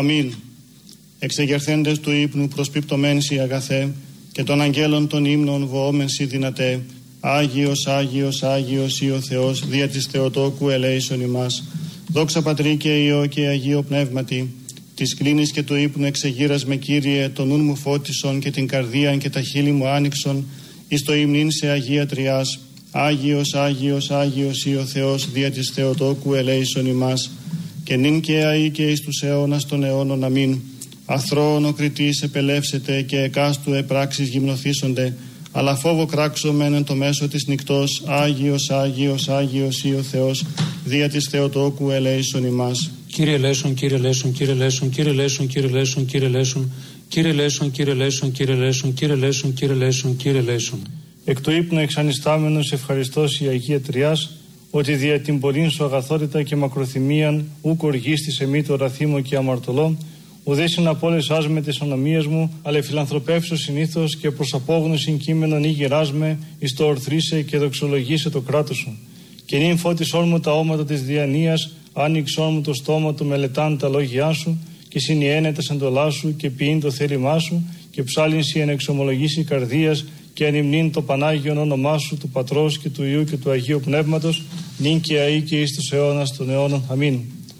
Αμήν. Εξεγερθέντες του ύπνου προσπιπτωμένσι αγαθέ και των αγγέλων των ύμνων βοόμενσι δυνατέ. Άγιος, Άγιος, Άγιος ή ο Θεός δια της Θεοτόκου ελέησον ημάς. Δόξα Πατρί και Υιό και Αγίο Πνεύματι. Της κλίνης και του ύπνου εξεγείρας με Κύριε, τον νουν μου φώτισον και την καρδίαν και τα χείλη μου άνοιξον, εις το υμνήν σε Αγία Τριάς. Άγιος, Άγιος, Άγιος ή ο Θεός δια της Θεοτόκου ελέησον ημάς. Και νυν και αεί και εις τους αιώνας των αιώνων. Αμήν. Αθρώον ο κριτής επελεύσετε και εκάστου επράξεις γυμνοθήσονται, αλλά φόβο κράξομεν εν το μέσο της νυκτός. Άγιος, Άγιος, Άγιος ή ο Θεός δια της Θεοτόκου ελέησον ημάς. Κύριε ελέησον, Κύριε ελέησον, Κύριε ελέησον, Κύριε ελέησον, Κύριε ελέησον, Κύριε ελέησον, Κύριε ελέησον, Κύριε ελέησον, Κύριε ελέησον, Κύριε ελέησον, Κύριε ελέησον, Κύριε ελέησον. Εκ του ύπνου εξανιστάμενος ευχαριστώς η Αγία Τριάς, ότι δια την πολλήν σου αγαθότητα και μακροθυμίαν ούκ οργίστης εμεί το ραθήμο και αμαρτωλό, ουδέσιν απόλεσάς με τις ονομίες μου, αλλά φιλανθρωπεύσω συνήθως και προς απόγνωσιν κείμενον ή γεράσμε, εις το ορθρίσε και δοξολογήσε το κράτος σου. Και νυν φώτισόν μου τα όματα της διανοίας, άνοιξόν μου το στόμα του μελετάν τα λόγια σου, και συνιένε τα σεντολά σου και ποιήν το θέλημά σου, και ψάλινσι εν εξομολογήσει καρδίας, και ανυμνήν το Πανάγιον όνομά σου, του Πατρός και του Υιού και του Αγίου Πνεύματος, νυν και αεί και εις τους αιώνας των αιώνων. Αμήν.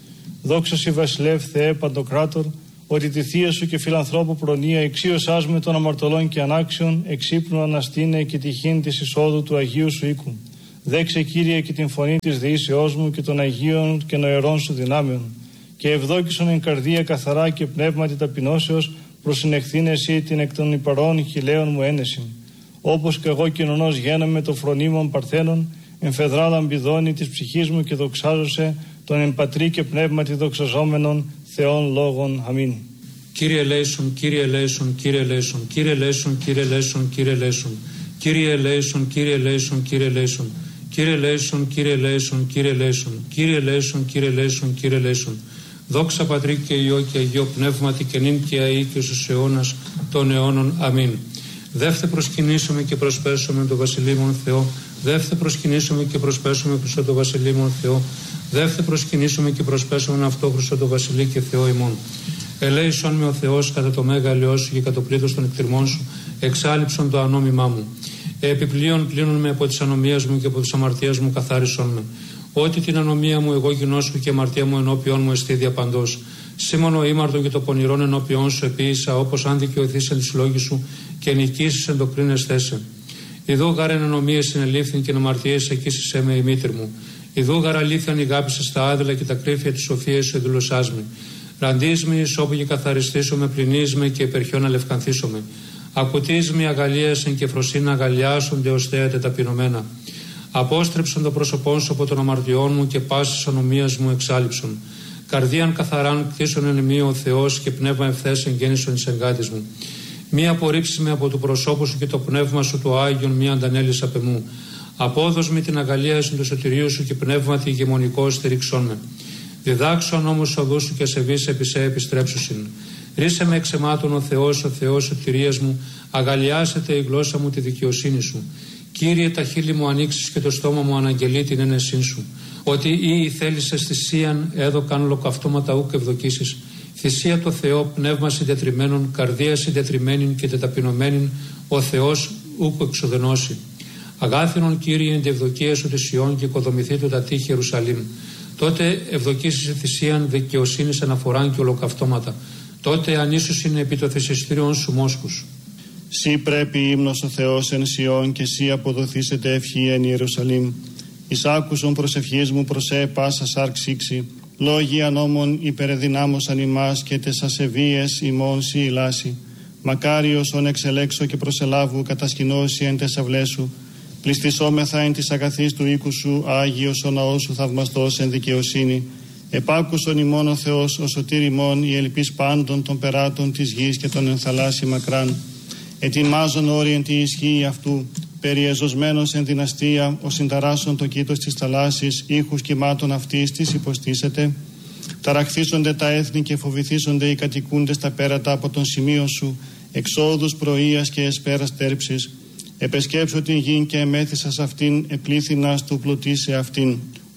Δόξα σοι βασιλεύ Θεέ Παντοκράτορ, ότι τη θεία σου και φιλανθρώπου προνοία εξίωσάς με των αμαρτωλών και ανάξιων, εξύπνου αναστήνε και τυχήν της εισόδου του Αγίου σου οίκου. Δέξε Κύριε και την φωνή της δεήσεώς μου και των Αγίων και νοερών σου δυνάμεων. Και ευδόκησον εν καρδία καθαρά και πνεύματι ταπεινώσεως, προσυνεχθήν εσύ την εκ των υπαρών χιλέων μου ένεση. Όπως και εγώ κοινωνός γένομαι το φρονίμων παρθένων, εμφεδράδαν πηδώνει της ψυχής μου και δοξάζωσε τον εμπατρί και πνεύματι δοξαζόμενων Θεών λόγων. Αμήν. Κύριε ελέησον, Κύριε ελέησον, Κύριε ελέησον, Κύριε ελέησον, Κύριε ελέησον, Κύριε ελέησον, Κύριε ελέησον, Κύριε ελέησον, Κύριε ελέησον, Κύριε ελέησον, Κύριε ελέησον, Κύριε ελέησον, Κύριε ελέησον, Κύριε ελέησον, Κύριε ελέησον. Δόξα Πατρί και Υιό και Αγίο Πνεύματι και νυν και αεί και στους αιώνας των αιώνων. Αμήν. Δεύθε προσκυνήσουμε και προσπέσουμε το Βασιλείμον Θεό. Δεύθε προσκυνήσουμε και προσπέσουμε προς το Βασιλείμον Θεό. Δεύθε προσκυνήσουμε και προσπέσουμε αυτό προς το Βασιλεί και Θεό ημών. Ελέησον με ο Θεός κατά το μέγα ελαιό σου και κατά το πλήθος των εκτριμών σου, εξάλειψον το ανόμημά μου. Επιπλέον πλύνουν με από τις ανομίες μου και από τις αμαρτίες μου καθάρισον με. Ότι την ανομία μου εγώ γινώσκω και αμαρτία μου ενώπιον μου εστί διαπαντός. Σήμωνο ήμαρτον και το πονηρόν ενώπιον σου επίησα, όπως αν δικαιωθείς εν της λόγης σου και νικήσεις εν το κρίνες θέσε. Ιδού γάρεν ανομίες συνελήφθην και αμαρτίες εκείσισέ με η μήτρη μου. Ιδού γαρ αλήθειαν ηγάπησες τα άδελα και τα κρύφια της σοφίας σου εδουλωσάς με. Ραντείς με εις όπου και καθαριστήσω με, πλυνείς με και υπερχιόν αλευκανθήσω με. Ακουτείς με αγαλίασεν και φροσίνα αγαλιάσονται ως θέατε ταπεινωμένα. Απόστρεψον το πρόσωπό σου από των αμαρτιών μου και πάσης ανομίας μου εξάλειψον. Καρδίαν καθαράν κτίσον εν μη ο Θεός και πνεύμα ευθές εγγέννησον εις εγκάτης μου. Μη απορρίψεις με από του προσώπου σου και το πνεύμα σου το Άγιον μη αντανέλεις απ' εμού. Απόδος με την αγαλίαση του σωτηρίου σου και πνεύματι ηγεμονικό στηρίξον με. Διδάξον όμως οδούς σου και ασεβείς επί σε επιστρέψουσιν. Ρίσε με εξαιμάτων ο Θεός σωτηρίας μου, αγαλιάσετε η γλώσσα μου τη δικαιοσύνη σου. Κύριε, τα χείλη μου ανοίξεις και το στόμα μου αναγγελεί την ένεσήν σου. Ότι ή θέλησες θυσίαν έδωκαν ολοκαυτώματα ούκ ευδοκίσεις. Θυσία το Θεό, πνεύμα συντετριμένων, καρδία συντετριμένην και τεταπεινωμένην, ο Θεός ούκ εξοδενώσει. Αγάθινον Κύριε εν τη ευδοκία σου της Ιών και οικοδομηθεί του τα τείχη Ιερουσαλήμ. Τότε ευδοκίσεις θυσίαν δικαιοσύνης αναφοράν και ολοκαυτώματα. Τότε ανίσους είναι επί το θυσιστήριον σου μόσχους. Σύ πρέπει ύμνος ο Θεός εν Σιών και σύ αποδοθήσετε ευχή εν Ιερουσαλήμ. Εις άκουσον προσευχής μου προσέ πάσα σάρξήξη. Λόγοι ανόμων υπερεδυνάμωσαν ημάς και τες ασεβίες ημών σύ ηλάσει. Μακάριος ον εξελέξω και προσελάβου κατασκηνώσει εν τες αυλές σου. Πληστισόμεθα εν της αγαθής του οίκου σου, Άγιος ο ναός σου θαυμαστός εν δικαιοσύνη. Επάκουσον ημών ο Θεός, ο σωτήρ ημών, η ελπίς πάντων των περάτων της γης και των ενθαλάσσι μακράν. Ετοιμάζον όριεν τη ισχύει αυτού, περιεζωσμένος εν δυναστεία, ο συνταράσσον το κήτος της θαλάσσης, ήχους κυμάτων αυτής της υποστήσετε. Ταραχθήσονται τα έθνη και φοβηθήσονται οι κατοικούντες τα πέρατα από τον σημείο σου, εξόδους πρωίας και εσπέρας τέρψης. Επεσκέψω την γην και εμέθησα σ' αυτήν, επλήθυνας του πλουτί σε αυτήν.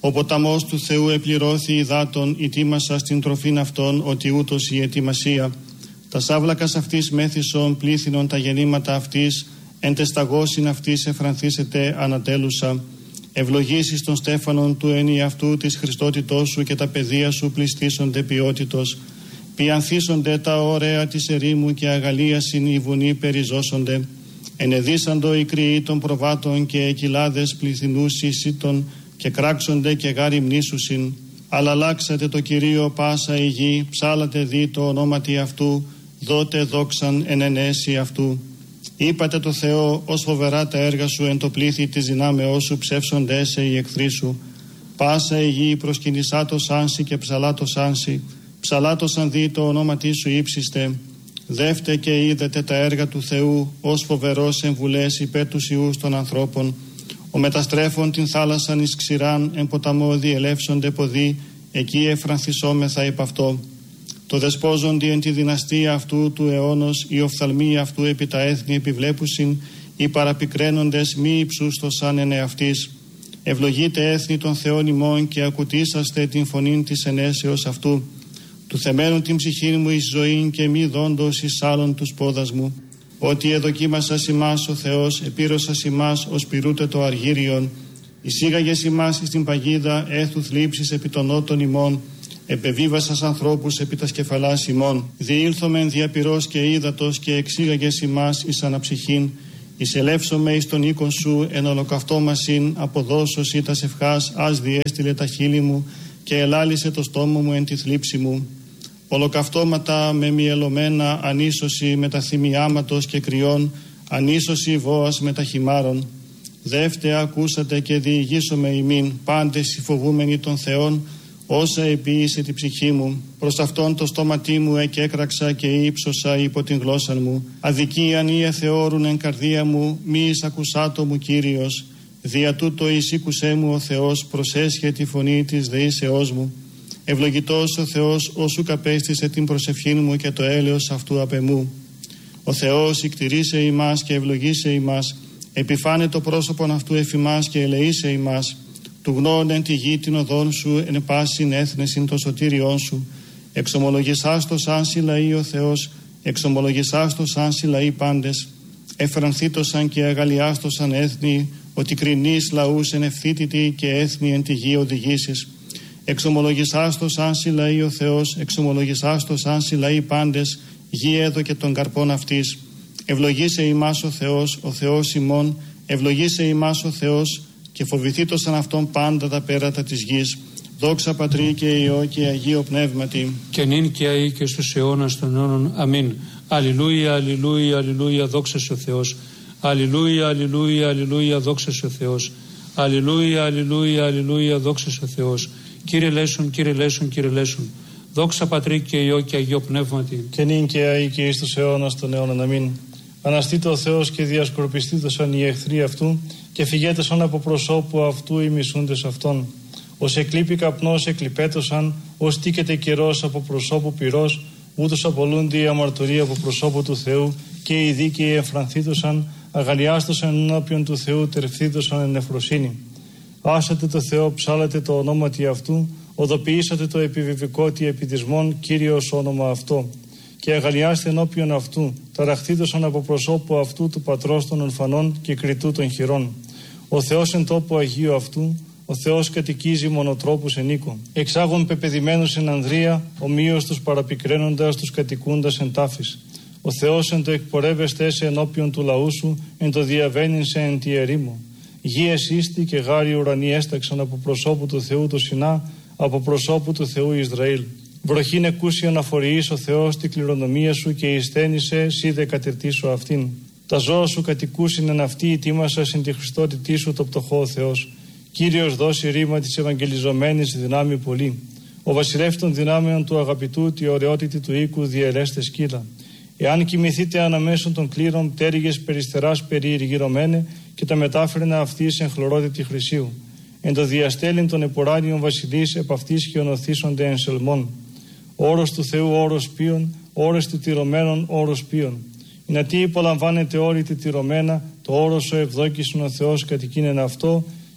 Ο ποταμός του Θεού επληρώθη υδάτων, ητήμασα στην τροφήν αυτών, ότι ούτως η ετοιμασία. Τα σάβλακας αυτής μέθησον πλήθυνον τα γεννήματα αυτής, εν τεσταγώσιν αυτής εφρανθήσετε ανατέλουσα. Ευλογήσεις των στέφανων του ενιαυτού της Χριστότητός σου και τα παιδεία σου πληστήσονται ποιότητος. Πιανθήσονται τα ωραία της ερήμου και αγαλίασιν οι βουνοί περιζώσονται. Ενεδίσαντο οι κρυοί των προβάτων και εκυλάδες πληθυνούσι σύτων και κράξονται και γάρι μνήσουσιν. Αλλά λάξατε το Κυρίο πάσα η γη, ψάλατε δι το ονόματι αυτού, δότε δόξαν εν ενέσει αυτού. Είπατε το Θεό, ως φοβερά τα έργα σου εν το πλήθη της δυνάμεώς σου ψεύσονται σε οι εχθροί σου. Πάσα η γη προσκυνησάτος άνση και ψαλάτος άνση, ψαλάτος αν δει το ονόματι σου ύψιστε. Δεύτε και είδετε τα έργα του Θεού, ως φοβερός εμβουλές υπέρ τους ιούς των ανθρώπων. Ο μεταστρέφων την θάλασσαν εις ξηράν, εν ποταμό διελεύσονται ποδοί, εκεί εφρανθισόμεθα επ' αυτό. Το δεσπόζοντι εν τη δυναστεία αυτού του αιώνος, οι οφθαλμοί αυτού επί τα έθνη επιβλέπουσιν, οι παραπικραίνοντες μη υψούστοσαν εν εαυτής. Ευλογείτε έθνη των Θεών ημών και ακουτήσαστε την φωνήν της ενέσεως αυτού. Του θεμένου την ψυχή μου εις ζωήν και μη δόντος εις άλλον τους πόδας μου. Ότι εδοκίμασας ημάς ο Θεός, επήρωσας ημάς ως πυρούτε το αργύριον. Εισήγαγες ημάς εις την παγίδα έθου θλίψης επί των νότων ημών. Επεβίβασας ανθρώπους επί τα σκεφαλάς ημών. Διήλθομεν διαπυρός και ύδατος και εξήγαγες ημάς εις αναψυχήν. Εισελεύσομαι εις τον οίκον σου εν ολοκαυτόμασιν, αποδώσος ή τας ευχάς, ας διέστειλε τα χείλη μου και ελάλησε το στόμα μου εν τη θλίψη μου. Ολοκαυτώματα με μυελωμένα, ανίσωση με τα θυμιάματος και κρυών, ανίσωση βόας με τα χυμάρων. Δεύτε ακούσατε και διηγήσομαι ημίν, πάντες οι φοβούμενοι των Θεών, όσα επίησε τη ψυχή μου. Προς αυτόν το στόματί μου εκέκραξα και ύψωσα υπό την γλώσσα μου. Αδικίαν ή εθεώρουν εν καρδία μου, μη εισακουσάτο μου Κύριος. Δια τούτο εισήκουσέ μου ο Θεός, προσέσχε τη φωνή της δεήσεώς μου. Ευλογητός ο Θεός, όσου καπέστησε την προσευχή μου και το έλεος αυτού απ' εμού. Ο Θεός ικτηρίσε ημάς και ευλογήσε ημάς, επιφάνε το πρόσωπον αυτού εφημάς και ελεήσε ημάς. Του γνών εν τη γη την οδόν σου, εν πάσιν έθνεσιν το σωτήριόν σου. Εξομολογησάστος άνσι λαοί ο Θεός, εξομολογησάστος άνσι λαοί πάντες. Εφρανθήτωσαν και αγαλιάστοσαν έθνη, ότι κρινείς λαούς εν ευθύτητη και έθνη εν τη γη οδηγήσεις. Εξομολογησάστος άνσι λαοί ο Θεός, εξομολογησάστος άνσι λαοί πάντες, γη έδωκε των καρπών αυτής. Ευλογήσε ημάς ο Θεός ημών, ευλογήσε ημάς ο Θεός, και φοβηθήτωσαν αυτόν πάντα τα πέρατα της γης. Δόξα Πατρί και Υιό και Αγίο Πνεύματι. Και νυν και αεί και στους αιώνας των αιώνων. Αμήν. Αλληλούια, αλληλούια, αλληλούια, δόξα σε ο Θεός. Αλληλούια, αλληλούια, αλληλούια, δόξα σε ο Θεός. Αλληλούια, αλληλούια, αλληλούια, δόξα σε ο Θεός. Κύριε λέσον, Κύριε λέσον, Κύριε λέσον. Δόξα Πατρί και Υιό και Αγίο Πνεύματι. Και νυν και αεί και εις τους αιώνας των αιώνων. Αμήν. Αναστήτω ο Θεός και διασκορπιστήτωσαν οι εχθροί αυτού και φυγέτωσαν από προσώπου αυτού οι μισούντες αυτών. Ως εκλείπει καπνός εκλειπέτωσαν, ως τίκεται καιρός από προσώπου πυρός, ούτως απολούνται οι αμαρτωροί από προσώπου του Θεού και οι δίκαιοι εμφρανθήτωσαν, αγαλιάστωσαν ενώπιον του Θεού, τερφθήτωσαν εν νεφροσύνη. Άσατε το Θεό, ψάλατε το ονόματι αυτού, οδοποιήσατε το επιβεβικότι επιδισμών, Κύριος όνομα αυτό. Και αγαλιάστε ενώπιον αυτού, ταραχθήτωσαν από προσώπου αυτού του πατρός των ορφανών και κριτού των χειρών. Ο Θεός εν τόπο Αγίου αυτού, ο Θεός κατοικίζει μονοτρόπους εν οίκο. Εξάγων πεπεδημένους εν ανδρεία, ομοίως τους παραπικραίνοντας τους κατοικούντας εν τάφης. Ο Θεός εν το εκπορεύεστε σε ενώπιον του λαού σου, εν το διαβαίνειν σε εν τη ερήμο. Γη εσύστη και γάρι ουρανοί έσταξαν από προσώπου του Θεού το Σινά, από προσώπου του Θεού Ισραήλ. Βροχήν εκούσιον αφοριείς ο Θεός τη κληρονομία σου και εισθένησε σύ δε κατηρτήσω αυτήν. Τα ζώα σου κατοικούσιν εν αυτή ητήμασα συν τη Χριστότητή σου το πτωχό ο Θεός. Κύριος δώσει ρήμα της ευαγγελιζομένης δυνάμει πολύ. Ο βασιλεύς των δυνάμεων του αγαπητού τη ωραιότητη του οίκου διαιρέστε σκύλα. Εάν κοιμηθείτε αναμέσων των κλήρων πτέρυγες περιστεράς περιηργυρωμένε και τα μετάφερνα αυτής εν χλωρότητη χρυσίου. Εν το διαστέλιν των επουράνιων βασιλείς επ' αυτής χιονοθήσονται εν σελμών. Όρος του Θεού όρος ποιον, όρος του τυρωμένων όρος ποιον. Είναι τι υπολαμβάνετε όλοι τη τυρωμένα, το όρος ο ευδόκησον ο Θεός κατοικίνεν αυτό,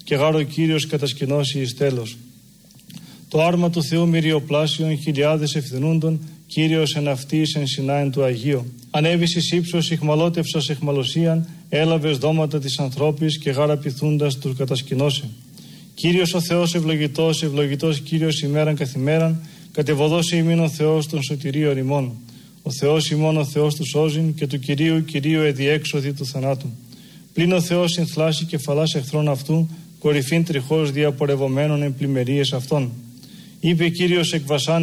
και γάρο Κύριος κατασκηνώσει εις τέλος. Το άρμα του Θεού μυριοπλάσιον χιλιάδες ευθυνούντων, Κύριος εν αυτής εν συνάεν του Αγίου. Ανέβης εις ύψος ηχμαλώτευσας εχμαλωσίαν, έλαβες δώματα της ανθρώπης και γάρα πειθούντας τους κατασκηνώσε. Κύριος ο Θεός ευλογητός, ευλογητός Κύριος ημέραν καθημέραν, κατεβοδώσει ημίν ο Θεός των σωτηρίων ημών. Ο Θεός ημών ο Θεός του σώζειν και του Κυρίου εδιέξοδη του θανάτου. Πλην ο Θεός συνθλάσει κεφαλάς εχθρών αυτού, κορυφήν τριχώς διαπορευομένων εν πλημμερίες αυτών. Είπε Κύριος εκ βασάν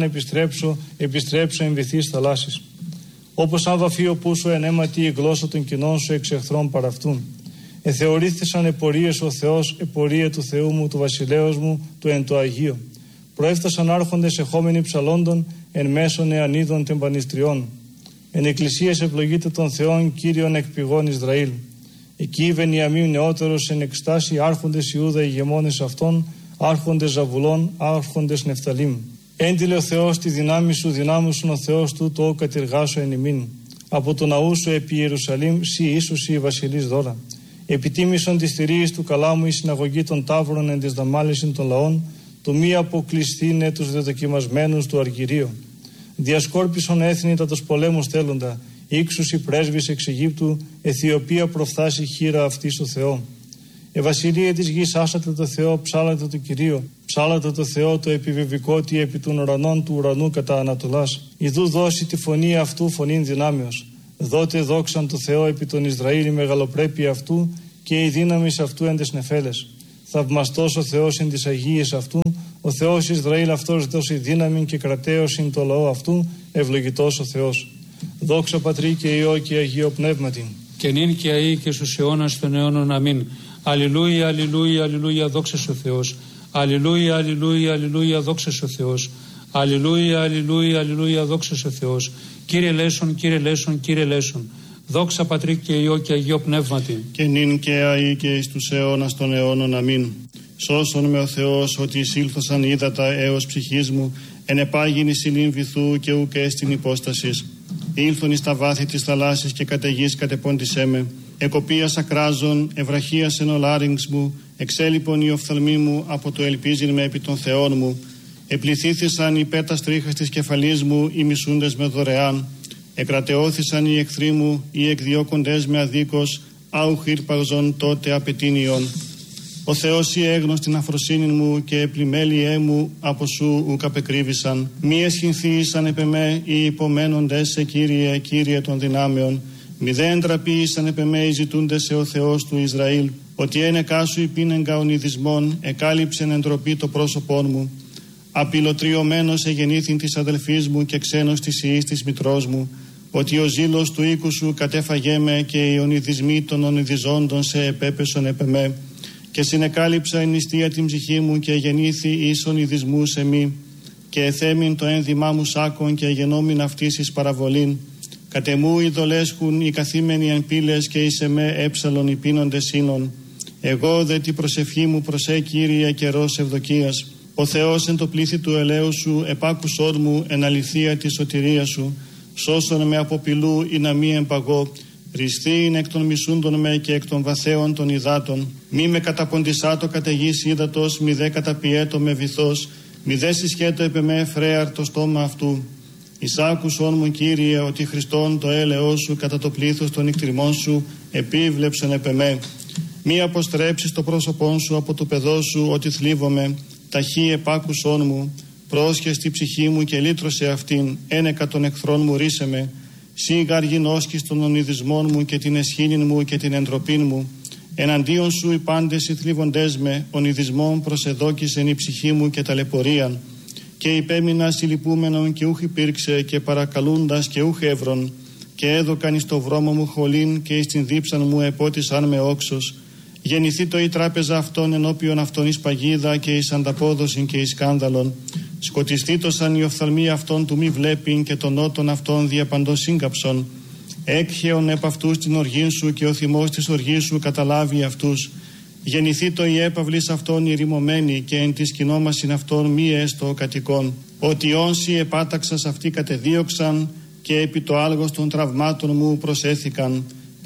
επιστρέψω εν βυθείς θαλάσσης. Όπως αν βαφεί ο πούσο εν αίματι η γλώσσα των κοινών σου εξ εχθρών παραυτούν. Εθεωρήθησαν επορίες ο Θεός, επορία του Θεού μου, του βασιλέως μου, του εν το Αγίο. Προέφτασαν άρχοντες εχόμενοι ψαλόντων, εν μέσων εανίδων τεμπανιστριών. Εν εκκλησίες ευλογείται των Θεών Κύριον εκ πηγών Ισραήλ. Εκεί Βενιαμίν νεότερος εν εκστάση άρχοντες Ιούδα ηγεμόνες αυτών, άρχοντες Ζαβουλών, άρχοντες Νεφταλήμ. Έντιλε ο Θεός τη δυνάμει σου, δυνάμωσον ο Θεός του το κατηργάσω εν ημίν. Από το ναού σου επί Ιερουσαλήμ, σύ ίσουσι η βασιλής δώρα. Επιτίμησον τη θηρίης του καλά μου η συναγωγή των ταύρων εν της δαμάλισιν των λαών, του μη αποκλειστήνε τους δεδοκιμασμένους του αργυρίου. Διασκόρπισον έθνη τα τους πολέμους θέλοντα, ύξους οι πρέσβεις εξ Αιγύπτου, Αιθιοπία προφθάσει χείρα αυτής ο Θεό. Βασιλεία της γης άσατε το Θεό, ψάλατε το Κυρίο, ψάλατε το Θεό το επιβεβικότι επί των ουρανών του ουρανού κατά Ανατολάς. Ιδού δώσει τη φωνή αυτού φωνήν δυνάμεως. Δότε δόξαν το Θεό επί τον Ισραήλ η μεγαλοπρέπεια αυτού και η δύναμη αυτού εν τες νεφέλες. Θαυμαστός ο Θεός εν τις αγίες αυτού, ο Θεός Ισραήλ αυτός δώσει δύναμη και κρατέωσιν το λαό αυτού, ευλογητός ο Θεός. Δόξα Πατρί και Υιό και Αγίο Πνεύματι. Και νυν και αεί και στους αιώνας των αιώνων. Αμήν. Αλληλούια, αλληλούια, αλληλούια, δόξα ο Θεός. Αλληλούια, αλληλούια, αλληλούια, δόξα ο Θεός. Αλληλούια, αλληλούια, αλληλούια, δόξα ο Θεός. Κύριε Λέσον, Κύριε Λέσον, Κύριε Λέσον. Δόξα Πατρί και Υιό και Αγίο Πνεύματι. Και νυν και αεί και εις τους αιώνας των αιώνων. Αμήν. Σώσον με ο Θεός ότι εισήλθωσαν ύδατα έως ψυχής μου, εν επάγειν εις ηλίν βυθού και ουκ έστιν υπόστασης. Ήλθον εις τα βάθη της θαλάσσης και καταιγής κατεπόντισέ με. Εκοπίας ακράζων, ευραχίας εν ο λάριγξ μου, εξέλιπον η οφθαλμή μου από το ελπίζειν με επί των Θεών μου. Επληθήθησαν οι πέτας τρίχας της κεφαλής μου, οι μισούντες με δωρεάν. Εκρατεώθησαν οι εχθροί μου, οι εκδιώκοντες με αδίκως, άουχ ήρπαγζον τότε απαιτήνιον. Ο Θεός η έγνωστην αφροσύνην μου και επλημέλιέ μου από σου ουκ απεκρίβησαν. Μη εσχυνθήσαν επ' εμέ οι υπομένοντες σε Κύριε, Κύριε των δυνάμεων. Μη δε εντραπήσαν επ' εμέ οι ζητούντες σε ο Θεός του Ισραήλ. Ότι ένεκά σου υπήνεγκα ονειδισμών, εκάλυψεν εντροπή το πρόσωπόν μου. Απειλοτριωμένος εγεννήθην της αδελφής μου και ξένος της ιής της μητρός μου. Ότι ο ζήλος του οίκου σου κατέφαγέ με και οι ονειδισμοί των ονειδιζόντων σε επέπεσον επ' εμέ. Και συνεκάλυψα εν νηστεία την ψυχή μου και γεννήθη εις ονειδισμού σε μη. Και εθέμην το ένδυμά μου σάκον και γενόμην αυτής εις παραβολήν. Κατεμού ειδολέσχουν οι καθήμενοι εν πύλες και εις εμέ έψαλον οι πίνοντες σύνων. Εγώ δε τη προσευχή μου προσέ Κύριε καιρός ευδοκίας. Ο Θεός εν το πλήθη του ελαίου σου επάκουσόν μου εν αληθεία τη σωτηρία σου. Σώσον με από πυλού ή να μη εμπαγώ. Ριστήν εκ των μισούντων με και εκ των βαθέων των υδάτων. Μη με καταποντισάτο καταιγής ύδατος, μη δε καταπιέτο με βυθός, μη δε συσχέτω επ' εμέ φρέαρ το στόμα αυτού. Εισάκουσον μου Κύριε ότι Χριστόν το έλεος σου κατά το πλήθος των εκτριμών σου επίβλεψον επ' εμέ. Μη αποστρέψεις το πρόσωπόν σου από το παιδό σου ότι θλίβομαι, ταχύ επάκουσον μου. Πρόσχες τη ψυχή μου και λύτρωσε αυτήν, ένεκα των εχθρών μου ρίσε με. Σίγαρ γινώσκεις των ονειδισμών μου και την εσχήνην μου και την εντροπήν μου. Εναντίον σου οι πάντες οι θλίβοντές με, ονειδισμών προσεδόκησεν η ψυχή μου και ταλαιπωρίαν. Και υπέμεινα συλληπούμενον και ούχ υπήρξε και παρακαλούντας και ούχ εύρων. Και έδωκαν εις το βρώμο μου χολήν και εις την δίψαν μου επότισαν με όξος. Γεννηθεί το η τράπεζα αυτών ενώπιον αυτών εις παγίδα και εις ανταπόδοσιν και εις σκάνδαλον. Σκοτιστήτωσαν οι οφθαλμοί αυτών του μη βλέπειν και των νότων αυτών διαπαντός σύγκαψον. Έκχεον επ' αυτούς την οργήν σου και ο θυμός της οργής σου καταλάβει αυτούς. Γεννηθεί το η έπαυλης αυτών ηρημωμένη και εν της κοινόμασιν αυτών μη έστω κατοικών. Ότι όνσοι επάταξας αυτοί κατεδίωξαν και επί το άλγος των τραυμάτων μου προσέθηκαν.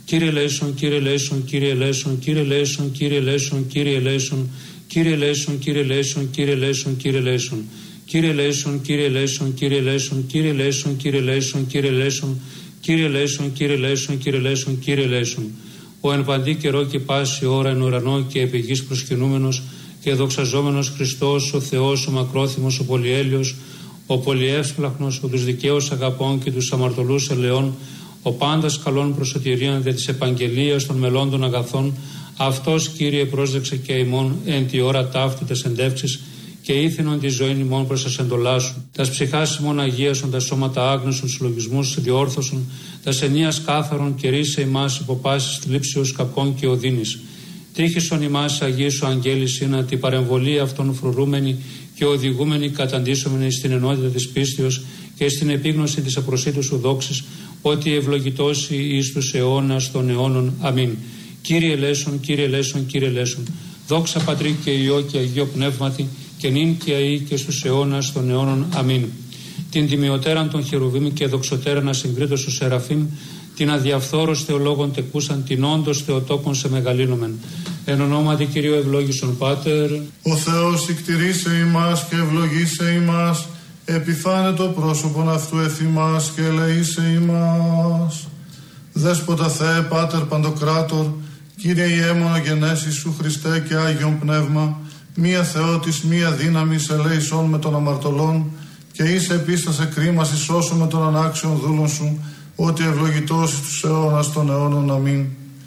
Κύριε ελέησον, Κύριε ελέησον, Κύριε ελέησον, Κύριε ελέησον, Κύριε ελέησον, Κύριε ελέησον, Κύριε ελέησον, Κύριε ελέησον, Κύριε ελέησον, Κύριε ελέησον. Κύριε ελέησον, Κύριε ελέησον, Κύριε ελέησον, Κύριε ελέησον, Κύριε ελέησον, Κύριε ελέησον, Κύριε ελέησον, Κύριε ελέησον, Κύριε ελέησον, Κύριε ελέησον. Ο εν παντή καιρό και πάση ώρα εν ουρανό και επί γης προσκυνούμενος και δοξαζόμενος Χριστός, ο Θεός, ο μακρόθυμος, ο πολυέλιος, ο πολυεύσπλαχνος, ο τους δικαίους αγαπών και τους αμαρτωλούς ελαιών, ο πάντας καλών προσωτηρίων δια της επαγγελίας των μελών των αγαθών, αυτός Κύριε πρόσδεξε και ημών εν τη ώρα ταύτη τας εντεύξεις και ήθινον τη ζωή ημών προς τας εντολάς σου. Τας ψυχάς ημών αγίασον, τα σώματα άγνωσον, συλλογισμούς διόρθωσον, τας ενίας κάθαρον και ρίσε ημάς υπό πάσης θλίψεως κακών και οδύνης. Τύχησον ημάς Αγίου σου αγγέλη σύνα τη παρεμβολή αυτών φρουρούμενη και οδηγούμενη καταντήσομενη στην ενότητα της πίστεως και στην επίγνωση της απροσίτου σου δόξης, ότι ευλογητώσει εις τους αιώνας των αιώνων. Αμήν. Κύριε ελέησον, Κύριε ελέησον, Κύριε ελέησον. Δόξα Πατρί και Υιό και Αγίο Πνεύματι και νυν και αεί και στους αιώνας των αιώνων. Αμήν. Την τιμιωτέραν των χερουβίμ και δοξωτέραν ασυγκρίτως του Σεραφείμ, την αδιαφθόρος θεολόγων τεκούσαν, την όντως θεοτόκον σε μεγαλύνομεν. Εν ονόματι Κυρίου ευλόγησον Πάτερ. Ο Θεός ικτηρίσε ημάς και ευλογήσε ημάς, επιφάνε το πρόσωπον αυτού εφημάς και ελεήσε ημάς. Δέσποτα Θεέ Πάτερ Παντοκράτορ, Κύριε Ιε μονογενέσης σου Χριστέ και Άγιον Πνεύμα, μία Θεότης, μία δύναμης ελέησον με των αμαρτωλών και είσαι επίστασε κρίμας εις όσο με των ανάξιων δούλων σου, ότι ευλογητός εις τους αιώνας των αιώνων. Αμήν.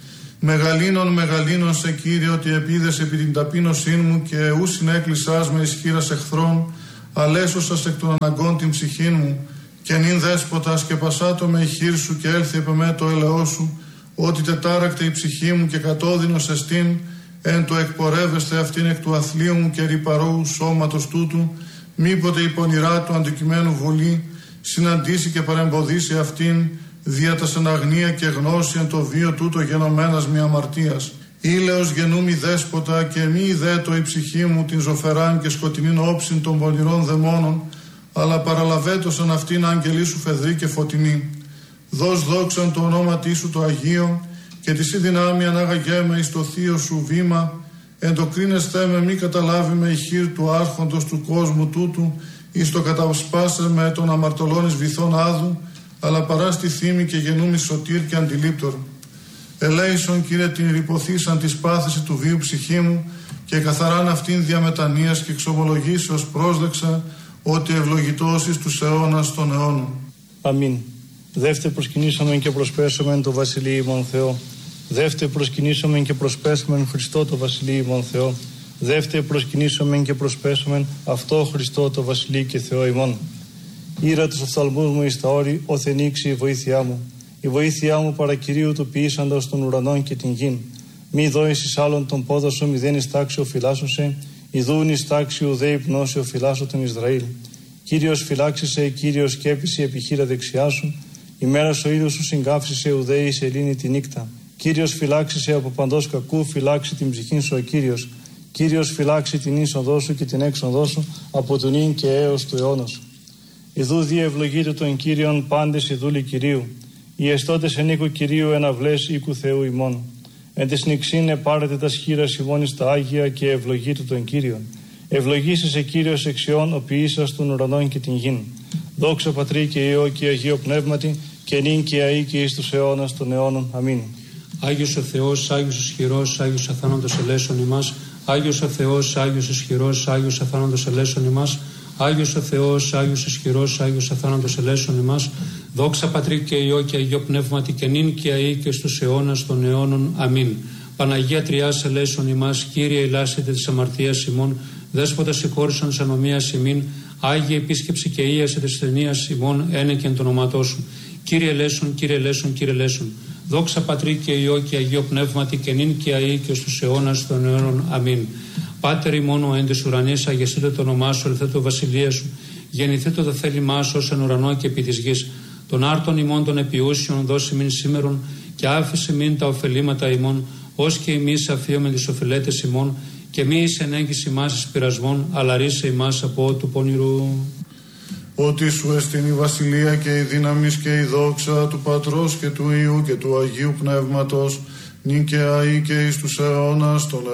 Μεγαλύνων σε Κύριε, ότι επίδες επί την ταπείνωσήν μου και ου συνέκλεισάς με ισχύρας εχθρών, αλέσωσας εκ των αναγκών την ψυχήν μου, και νυν δέσποτας και πασάτο με η χείρ σου και έλθει επ' εμέ το ελαιό σου, ότι τετάρακτε η ψυχή μου και κατώδυνος εστίν, εν το εκπορεύεστε αυτήν εκ του αθλίου μου και ρυπαρού σώματος τούτου, μήποτε η πονηρά του αντικειμένου βολή συναντήσει και παρεμποδίσει αυτήν, δια τας εν αγνία και γνώση εν το βίο τούτο γενομένας μη αμαρτίας. Ήλεος γενούμι δέσποτα και μη ιδέτω η ψυχή μου την ζωφεράν και σκοτεινήν όψιν των πονηρών δαιμόνων, αλλά παραλαβέτωσαν αυτήν άγγελή σου φεδρή και φωτεινή. Δώσ' δόξαν το ονόματί σου το Αγίο και τη σύ δυνάμει ανάγαγέ εις το θείο σου βήμα, εν το κρίνεσθέ με μη καταλάβει με η χείρ του άρχοντος του κόσμου τούτου, εις το κατασπάσε με τον αμαρτωλών εις βυθών άδου, αλλά παρά στη θύμη και γενούμι σωτήρ και αντιλήπτορ. Ελέησον Κύριε την ρηποθήσαν της πάθηση του βίου ψυχή μου και καθαράν αυτήν διαμετανοίας και εξομολογήσεως πρόσδεξα, ότι ευλογητός εις τους αιώνας των αιώνων. Αμήν. Δεύτε προσκυνήσομεν και προσπέσομεν το Βασιλείο ημών Θεό. Δεύτε προσκυνήσομεν και προσπέσομεν Χριστό το Βασιλείο ημών Θεό. Δεύτε προσκυνήσομεν και προσπέσομεν αυτό Χριστό το Βασιλείο και Θεό ημών. Ήρα τους οφθαλμούς μου εις τα όρη, οθενήξει η βοήθειά μου. Η βοήθειά μου παρακυρίου του ποιήσαντος των ουρανών και την γην. Μη δώεις εις άλλον τον πόδα σου, μηδέν εις τάξη οφειλάσωσε, ιδούν εις τάξη ουδέ υπνώσει οφειλάσω τον Ισραήλ. Κύριος φυλάξησε, Κύριος σκέπησε επιχείρα δεξιά σου, ημέρα ο ήλιος σου συγκάψησε ουδέ εις ελήνη τη νύκτα. Κύριος φυλάξησε από παντός κακού, φυλάξει την ψυχήν σου ο Κύριος. Κύριος φυλάξει την είσοδό σου και την έξοδό σου από του νυν και έως του αιώνος. Ιδού διευλογείτε τον Κύριον πάντες οι δούλοι Κυρίου. Οι εστώτες εν οίκου Κυρίου εναυλές οίκου Θεού ημών. Εν τες νηξήν επάρετε τα σχήρας ημών εις τα Άγια και ευλογείτε τον Κύριον. Ευλογήσεσαι Κύριος εξιών ο ποιήσας των ουρανών και την γην. Δόξα Πατρί και Υιό και Αγίο Πνεύματι και νυν και αεί και εις τους αιώνας των αιώνων. Αμήν. Άγιος ο Θεός, Άγιος ισχυρός, Άγιος αθάνατος ελέησον ημάς. Άγιος ο Θεός, Άγιος ισχυρός, Άγιος αθάνατος ελέησον ημάς. Άγιος ο Θεός, Άγιος ισχυρός, Άγιος αθάνατος ελέησον ημάς. Δόξα Πατρί και Υιό και Αγίο Πνεύματι και νυν και αεί και στους αιώνας των αιώνων. Αμήν. Παναγία Τριάς ελέησον ημάς. Κύριε ελάσετε της αμαρτίας ημών. Δέσποτα συγχώρησον της ανομίας ημίν. Άγιε επίσκεψη και ίασε της ασθενείας ημών ένεκεν το ονόματό σου. Κύριε ελέησον, Κύριε ελέησον, Κύριε ελέησον. Δόξα Πατρί και Υιό και Αγίο Πνεύματι και νυν και αεί και στους αιώνας των αιώνων. Αμήν. Πάτερ ημών ο εν της ουρανής, αγιαστείτε το όνομά σου, ελθέ το βασιλεία σου. Γεννηθείτε το θέλημά σου ως εν ουρανό και επί της γης. Των άρτων ημών των επιούσιων δώσει μην σήμερον και άφησε μην τα ωφελήματα ημών, ως και εμείς αφίωμεν τις οφειλέτες ημών, και μη εις ενέγγιση ημάς εις πειρασμών, αλλά ρίσε ημάς από του πονηρού. ότι σου εστιν η βασιλεία και η δύναμις και η δόξα του Πατρός και του Υιού και του Αγίου Πνεύματος, νυν και αεί και εις τους αιώνας των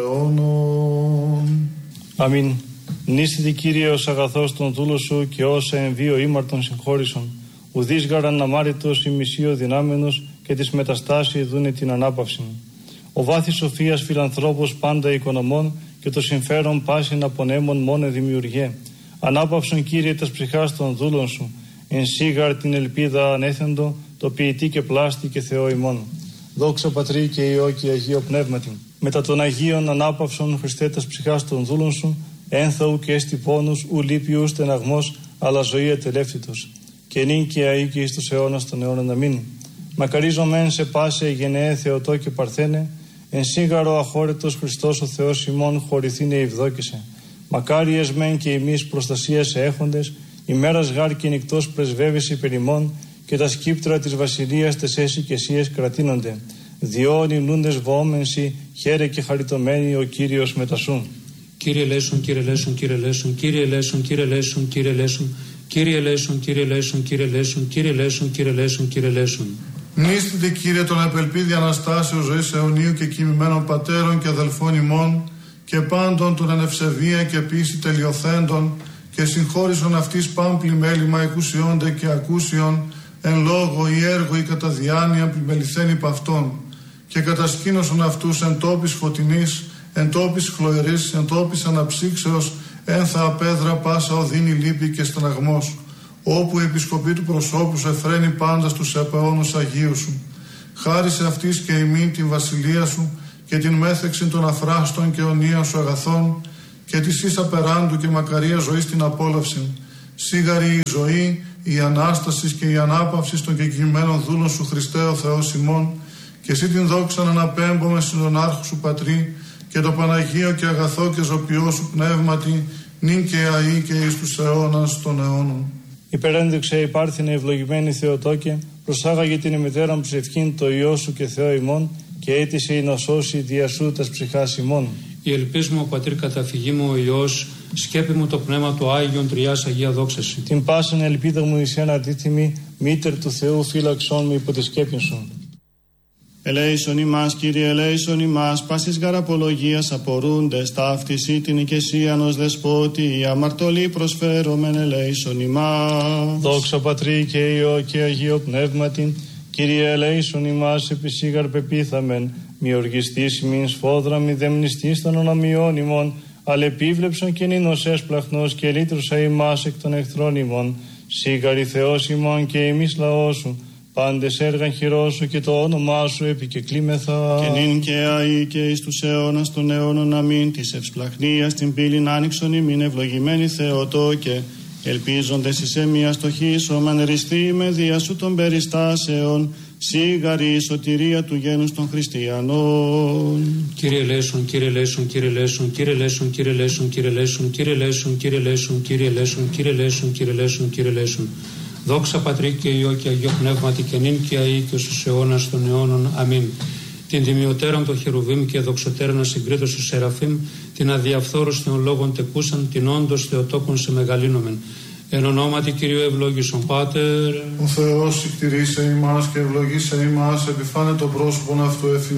αιώνων. Αμήν. Νίστητη Κύριε ως αγαθός των δούλων σου και όσα εμβίο ήμαρτον συγχώρησον. Ουδείς γαραν αμάριτος η μισείο δυνάμενος και τις μεταστάσεις δούνε την ανάπαυση. Ο βάθης σοφίας φιλανθρώπος πάντα οικονομών και το συμφέρον πάσιν απονέμων μόνο δημιουργέ. Ανάπαυσον Κύριε τας ψυχάς των δούλων σου, εν σίγαρ την ελπίδα ανέθεντο, το ποιητή και πλάστη και Θεό ημών. Δόξα Πατρί και Υιό και Αγίο Πνεύματι. Μετά των Αγίων ανάπαυσον Χριστέ τας ψυχάς των δούλων σου, ένθαου και έστι πόνους, ου λύπη ου στεναγμός, αλλά ζωή ατελεύτητος. Και νυν και αεί και εις τους αιώνας των αιώνων. Αμήν. Μακαρίζομεν σε πάσε γενναίε Θεοτό και Παρθένε, εν σίγαρο αχώρετος Χριστός ο Θεός ημών χωρηθήνε ευδόκησε. Μακάριες μεν και εμείς προστασία σε έχοντες, ημέρας γάρ και νυκτός πρεσβεύεσαι περ ημών, και τα σκύπτρα της βασιλείας τες έσυ και εσίες κρατείνονται. Διόν υμνούντες βοόμενσι, χαίρε και χαριτωμένοι ο Κύριος μετασού. Κύριε ελέησον, Κύριε ελέησον, Κύριε ελέησον, Κύριε ελέησον, Κύριε ελέησον, Κύριε ελέησον, Κύριε ελέησον, Κύριε ελέησον, Κύριε ελέησον, Κύριε ελέησον, Κύριε ελέησον, Κύριε ελέησον. Μνήστητε Κύριε τον επελπίδη Αναστάσεως ζωής αιωνίου και κοιμημένων πατέρων και αδελφών ημών και πάντων των ανευσεβία και πίστη τελειοθέντων και συγχώρησον αυτής πάμπλη μέλημα εκουσιόνται και ακούσιον εν λόγω ή έργο ή κατά διάνοια πλημεληθέν υπ' αυτών και κατασκήνωσον αυτούς εν τόπης φωτεινής, εν τόπης χλωερής, εν τόπης αναψύξεως, ένθα απέδρα πάσα οδύνη λύπη και στεναγμός, όπου η επισκοπή του προσώπου σου εφραίνει πάντα στους επαιώνους Αγίου σου. Χάρισε αυτής και ημίν την βασιλεία σου και την μέθεξη των αφράστων και αιωνίων σου αγαθών και της ίσα περάντου και μακαρία ζωή στην απόλαυση. Σίγαρη η ζωή, η Ανάσταση και η ανάπαυση των κεκοιμημένων δούλων σου Χριστέ ο Θεός ημών, και εσύ την δόξα να αναπέμπομαι στον άρχου σου Πατρί και το Παναγίο και αγαθό και ζωπιό σου πνεύματι, νυν και αεί και εις τους αιώνας των αιώνων. Υπερένδειξε υπάρθινε ευλογημένη Θεοτόκε, προσάγαγε την ημετέραν ψευκήν το Υιό σου και Θεό ημών, και αίτησε η νοσώση δια σου τας ψυχάς ημών. Η ελπίς μου, ο Πατήρ καταφυγή μου, ο Υιός, σκέπη μου το πνεύμα του Άγιον Τριάς Αγία δόξαση. Την πάσαν ελπίδα μου εις ένα αντίθυμη, μήτερ του Θεού φύλαξόν με υπό τη σκέπη σου. Ελέησον ημάς, Κύριε, ελέησον ημάς, πάσης γαραπολογίας απορούντες, ταύτιση την οικεσίαν ως δεσπότη, η αμαρτωλή προσφέρομεν, ελέησον ημάς. Δόξα Πατρί και Υιό και Αγίο Πνεύματι, Κύριε, ελέησον ημάς, επισήγαρ πεπίθαμεν, μη οργιστής μην σφόδρα, μη δεμνιστής των ονομιών ημών, αλλά επίβλεψον και νίνος έσπλαχνος και λύτρουσα ημάς εκ των εχθρών ημών, σίγαρη Θεός ημών και εμείς λαός σου, πάντες έργαν χειρός σου και το όνομά σου επικεκλήμεθα. Και νυν και αεί και εις τους αιώνας των αιώνων. Αμήν. Της ευσπλαχνίας την πύλην άνοιξον ημίν, ευλογημένη Θεοτόκε, ελπίζοντες εις εμία στοχίσομεν, ριστή με δια σου των περιστάσεων, σίγαρη η σωτηρία του γένους των χριστιανών. Κύριε ελέησον, Κύριε ελέησον, Κύριε ελέησον, Κύριε ελέησον, Κύριε ελέησον, Κύριε ελέησον, Κύριε ελέησον, Κύριε ελέησον, Κύριε ελέησον, Κύριε ελέησον, Κύριε ελέησον, Κύριε ελέησον. Δόξα Πατρί και Υιό και Αγίο Πνεύματι και νυν και αεί και στους αιώνας των αιώνων. Αμήν. Την τιμιωτέραν των χερουβίμ και δοξωτέραν ασυγκρίτως του Σεραφείμ, την αδιαφθόρους των λόγων τεκούσαν, την όντως Θεοτόκον σε μεγαλύνομεν. Εν ονόματι Κυρίου ευλόγησον Πάτερ. Ο Θεός συκτηρήσε ημάς και ευλογήσε ημάς, επιφάνε το πρόσωπον αυτού εφημερίδα.